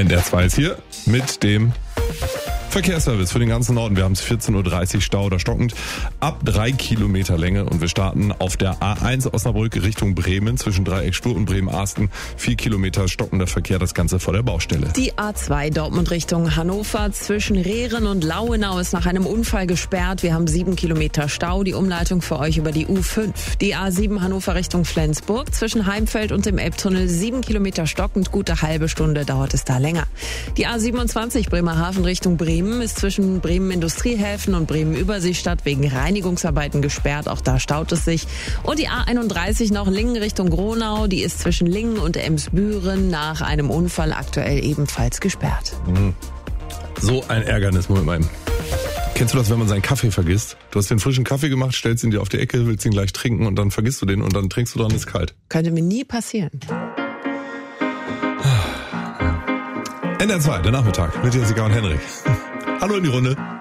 NDR2 ist hier mit dem Verkehrsservice für den ganzen Norden. Wir haben es 14.30 Uhr Stau oder stockend ab 3 Kilometer Länge und wir starten auf der A1 Osnabrück Richtung Bremen zwischen Dreieckspur und Bremen-Arsten. 4 Kilometer stockender Verkehr, das Ganze vor der Baustelle. Die A2 Dortmund Richtung Hannover zwischen Rehren und Lauenau ist nach einem Unfall gesperrt. Wir haben 7 Kilometer Stau. Die Umleitung für euch über die U5. Die A7 Hannover Richtung Flensburg zwischen Heimfeld und dem Elbtunnel 7 Kilometer stockend. Gute halbe Stunde dauert es da länger. Die A27 Bremerhaven Richtung Bremen ist zwischen Bremen Industriehäfen und Bremen Überseestadt wegen Reinigungsarbeiten gesperrt. Auch da staut es sich. Und die A31 noch Lingen Richtung Gronau. Die ist zwischen Lingen und Emsbüren nach einem Unfall aktuell ebenfalls gesperrt. So ein Ärgernis, Moment mal. Kennst du das, wenn man seinen Kaffee vergisst? Du hast den frischen Kaffee gemacht, stellst ihn dir auf die Ecke, willst ihn gleich trinken und dann vergisst du den und dann trinkst du dran, ist kalt. Könnte mir nie passieren. NDR2, der Nachmittag mit Jessica und Henrik. Hallo in die Runde.